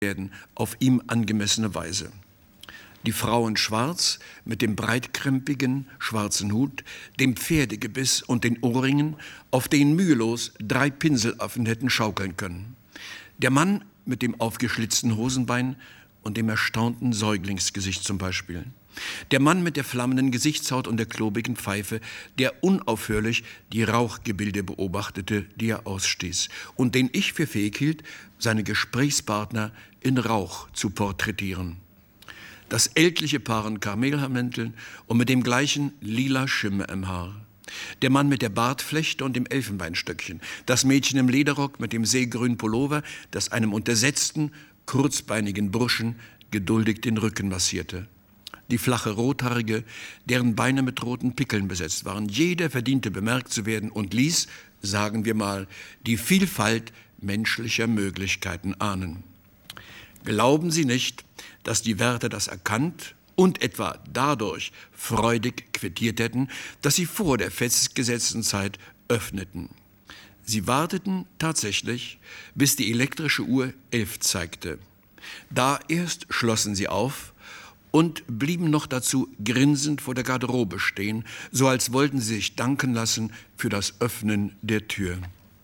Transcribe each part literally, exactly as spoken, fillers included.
werden auf ihm angemessene Weise. Die Frau in Schwarz mit dem breitkrempigen schwarzen Hut, dem Pferdegebiss und den Ohrringen, auf denen mühelos drei Pinselaffen hätten schaukeln können. Der Mann mit dem aufgeschlitzten Hosenbein und dem erstaunten Säuglingsgesicht zum Beispiel. Der Mann mit der flammenden Gesichtshaut und der klobigen Pfeife, der unaufhörlich die Rauchgebilde beobachtete, die er ausstieß, und den ich für fähig hielt, seine Gesprächspartner in Rauch zu porträtieren. Das ältliche Paar in Kamelhaarmänteln und mit dem gleichen lila Schimmer im Haar. Der Mann mit der Bartflechte und dem Elfenbeinstöckchen. Das Mädchen im Lederrock mit dem seegrünen Pullover, das einem untersetzten, kurzbeinigen Burschen geduldig den Rücken massierte. Die flache Rothaarige, deren Beine mit roten Pickeln besetzt waren. Jeder verdiente bemerkt zu werden und ließ, sagen wir mal, die Vielfalt menschlicher Möglichkeiten ahnen. Glauben Sie nicht, dass die Wärter das erkannt und etwa dadurch freudig quittiert hätten, dass sie vor der festgesetzten Zeit öffneten. Sie warteten tatsächlich, bis die elektrische Uhr elf zeigte. Da erst schlossen sie auf und blieben noch dazu grinsend vor der Garderobe stehen, so als wollten sie sich danken lassen für das Öffnen der Tür.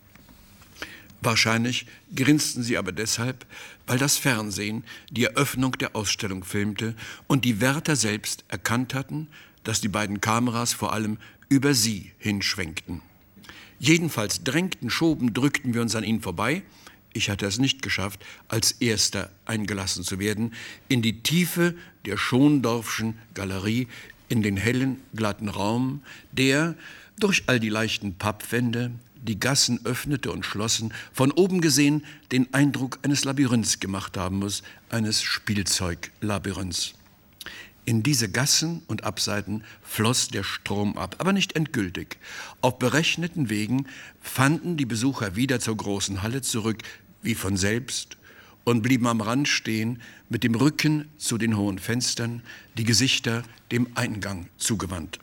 Wahrscheinlich grinsten sie aber deshalb, weil das Fernsehen die Eröffnung der Ausstellung filmte und die Wärter selbst erkannt hatten, dass die beiden Kameras vor allem über sie hinschwenkten. Jedenfalls drängten, schoben, drückten wir uns an ihnen vorbei. Ich hatte es nicht geschafft, als Erster eingelassen zu werden, in die Tiefe der Schondorfschen Galerie, in den hellen, glatten Raum, der durch all die leichten Pappwände, die Gassen öffnete und schlossen, von oben gesehen den Eindruck eines Labyrinths gemacht haben muss, eines Spielzeuglabyrinths. In diese Gassen und Abseiten floss der Strom ab, aber nicht endgültig. Auf berechneten Wegen fanden die Besucher wieder zur großen Halle zurück, wie von selbst, und blieben am Rand stehen, mit dem Rücken zu den hohen Fenstern, die Gesichter dem Eingang zugewandt.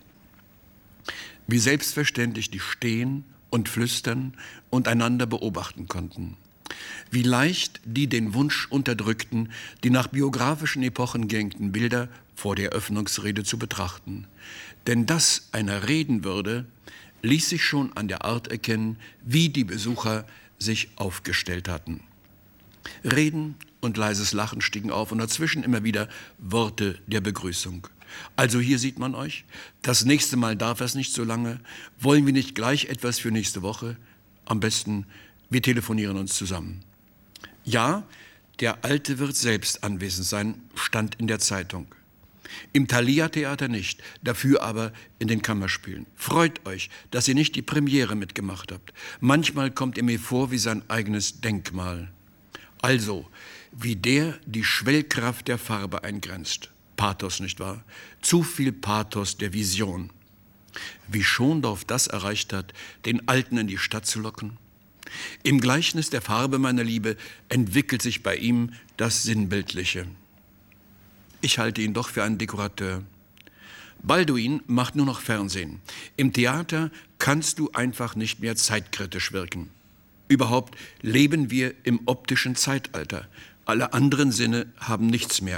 Wie selbstverständlich die stehen und flüstern und einander beobachten konnten. Wie leicht die den Wunsch unterdrückten, die nach biografischen Epochen gehängten Bilder vor der Eröffnungsrede zu betrachten. Denn dass einer reden würde, ließ sich schon an der Art erkennen, wie die Besucher sich aufgestellt hatten. Reden und leises Lachen stiegen auf und dazwischen immer wieder Worte der Begrüßung. Also hier sieht man euch, das nächste Mal darf es nicht so lange, wollen wir nicht gleich etwas für nächste Woche? Am besten, wir telefonieren uns zusammen. Ja, der Alte wird selbst anwesend sein, stand in der Zeitung. Im Thalia-Theater nicht, dafür aber in den Kammerspielen. Freut euch, dass ihr nicht die Premiere mitgemacht habt. Manchmal kommt ihr mir vor wie sein eigenes Denkmal. Also, wie der die Schwellkraft der Farbe eingrenzt. Pathos, nicht wahr? Zu viel Pathos der Vision. Wie Schondorf das erreicht hat, den Alten in die Stadt zu locken. Im Gleichnis der Farbe, meine Liebe, entwickelt sich bei ihm das Sinnbildliche. Ich halte ihn doch für einen Dekorateur. Balduin macht nur noch Fernsehen. Im Theater kannst du einfach nicht mehr zeitkritisch wirken. Überhaupt leben wir im optischen Zeitalter. Alle anderen Sinne haben nichts mehr.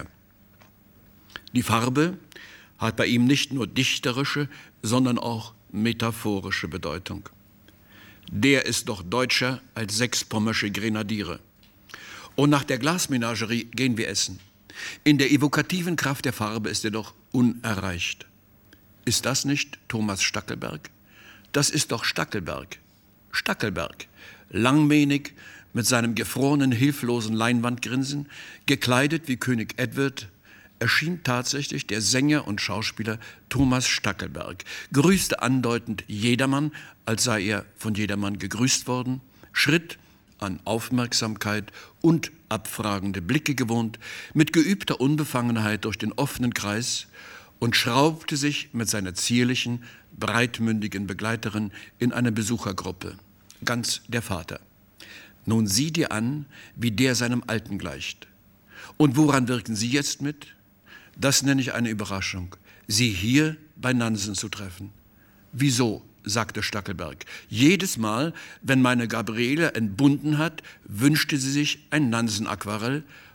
Die Farbe hat bei ihm nicht nur dichterische, sondern auch metaphorische Bedeutung. Der ist doch deutscher als sechs pommersche Grenadiere. Und nach der Glasmenagerie gehen wir essen. In der evokativen Kraft der Farbe ist er doch unerreicht. Ist das nicht Thomas Stackelberg? Das ist doch Stackelberg. Stackelberg, langmähnig, mit seinem gefrorenen, hilflosen Leinwandgrinsen, gekleidet wie König Edward, erschien tatsächlich der Sänger und Schauspieler Thomas Stackelberg, grüßte andeutend jedermann, als sei er von jedermann gegrüßt worden, schritt an Aufmerksamkeit und abfragende Blicke gewohnt, mit geübter Unbefangenheit durch den offenen Kreis und schraubte sich mit seiner zierlichen, breitmündigen Begleiterin in eine Besuchergruppe, ganz der Vater. Nun sieh dir an, wie der seinem Alten gleicht. Und woran wirken Sie jetzt mit? Das nenne ich eine Überraschung, Sie hier bei Nansen zu treffen. Wieso? Sagte Stackelberg. Jedes Mal, wenn meine Gabriele entbunden hat, wünschte sie sich ein Nansen-Aquarell,